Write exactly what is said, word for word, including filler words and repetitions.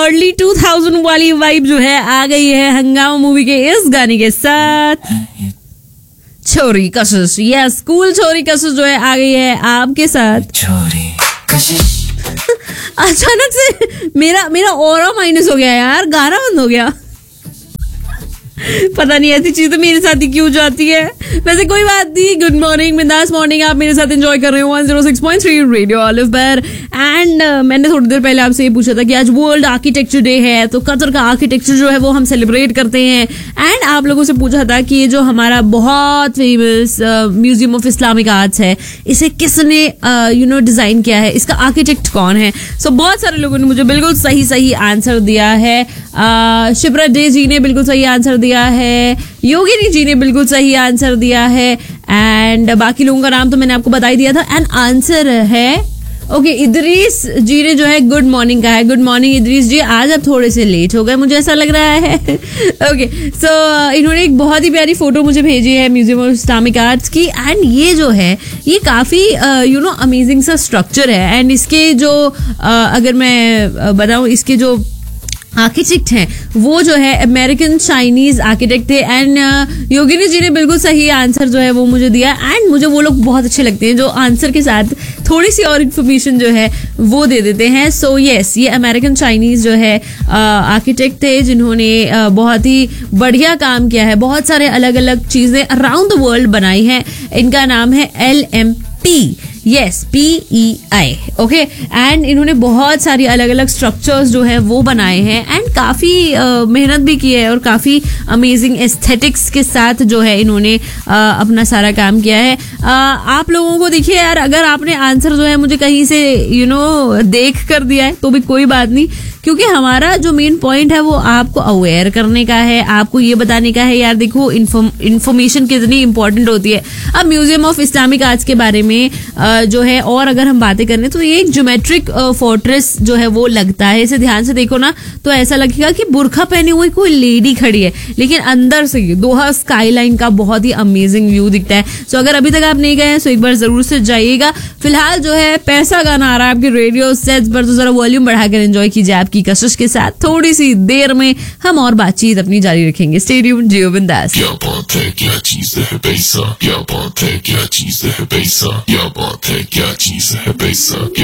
Early two thousand वाली vibe जो है आ गई है हंगामा मूवी के इस गाने के साथ। छोरी कशिश, यस, स्कूल छोरी कशिश जो है आ गई है आपके साथ। छोरी कशिश। अचानक से मेरा मेरा ऑरा माइनस हो गया यार, गाना बंद हो गया। पता नहीं ऐसी चीज तो मेरे साथ ही क्यों जाती है। वैसे कोई बात नहीं। गुड मॉर्निंग, बिंदास मॉर्निंग। आप मेरे साथ एंजॉय कर रहे हो one zero six point three radio olive पर। एंड मैंने थोड़ी देर पहले आपसे ये पूछा था कि आज वर्ल्ड आर्किटेक्चर डे है, तो कतर का आर्किटेक्चर जो है वो हम सेलिब्रेट करते हैं। एंड आप लोगों से पूछा था कि ये जो हमारा बहुत famous museum of Islamic arts है, इसे किसने यू नो डिजाइन किया है, इसका आर्किटेक्ट कौन है। सो so, बहुत सारे लोगों ने मुझे बिल्कुल सही सही आंसर दिया है। uh, शिप्रा डे जी ने बिल्कुल सही आंसर दिया है, योगिनी जी ने बिल्कुल सही आंसर दिया है, एंड बाकी लोगों का नाम तो मैंने आपको बता ही दिया था। एंड आंसर है ओके okay, इदरीस जी ने जो है गुड मॉर्निंग कहा है। गुड मॉर्निंग इदरीस जी, आज आप थोड़े से लेट हो गए मुझे ऐसा लग रहा है। ओके सो इन्होंने एक बहुत ही प्यारी फोटो मुझे भेजी है म्यूजियम ऑफ इस्लामिक आर्ट्स की। एंड ये जो है ये काफी यू नो अमेजिंग सा स्ट्रक्चर है। एंड इसके जो uh, अगर मैं बताऊं, इसके जो आर्किटेक्ट हैं वो जो है अमेरिकन चाइनीज आर्किटेक्ट थे। एंड योगिनी जी ने बिल्कुल सही आंसर जो है वो मुझे दिया। एंड मुझे वो लोग बहुत अच्छे लगते हैं जो आंसर के साथ थोड़ी सी और इन्फॉर्मेशन जो है वो दे देते हैं। सो so, यस yes, ये अमेरिकन चाइनीज जो है आर्किटेक्ट थे जिन्होंने uh, बहुत ही बढ़िया काम किया है, बहुत सारे अलग अलग चीजें अराउंड द वर्ल्ड बनाई हैं। इनका नाम है L M T, yes, P E I, okay. And इन्होंने बहुत सारी अलग अलग स्ट्रक्चर्स जो है वो बनाए हैं। एंड काफी uh, मेहनत भी की है और काफी अमेजिंग एस्थेटिक्स के साथ जो है इन्होंने uh, अपना सारा काम किया है। uh, आप लोगों को देखिए यार, अगर आपने आंसर जो है मुझे कहीं से यू you नो know, देख कर दिया है तो भी कोई बात नहीं, क्योंकि हमारा जो मेन पॉइंट है वो आपको अवेयर करने का है, आपको ये बताने का है यार देखो इन्फॉर्मेशन कितनी इंपॉर्टेंट होती है। अब म्यूजियम ऑफ इस्लामिक आर्ट्स के बारे में जो है और अगर हम बातें करें तो ये एक ज्योमेट्रिक फोर्ट्रेस जो है वो लगता है। इसे ध्यान से देखो ना तो ऐसा लगेगा कि बुर्खा पहनी हुई कोई लेडी खड़ी है, लेकिन अंदर से दोहा स्काईलाइन का बहुत ही अमेजिंग व्यू दिखता है। सो अगर अभी तक आप नहीं गए हैं तो एक बार जरूर से जाइएगा। फिलहाल जो है पैसा गाना आ रहा है आपके रेडियो सेट्स पर, तो जरा वॉल्यूम बढ़ाकर एंजॉय कीजिए आपकी कशिश के साथ। थोड़ी सी देर में हम और बातचीत अपनी जारी रखेंगे। स्टे ट्यून्ड, जियो बिंदास। क्या बात है, क्या चीज है पैसा, क्या बात है, क्या चीज है पैसा, क्या बात है, क्या चीज है पैसा।